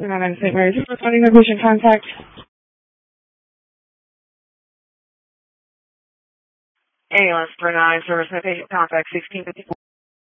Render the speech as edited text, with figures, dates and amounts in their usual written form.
And I'm in St. Mary's. Responding to patient contact. ALS 39, service no patient contact 1654.